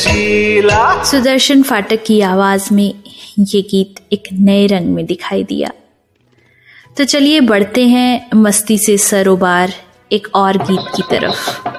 नशीला। सुदर्शन फाटक की आवाज में ये गीत एक नए रंग में दिखाई दिया। तो चलिए बढ़ते हैं मस्ती से सरोबार एक और गीत की तरफ।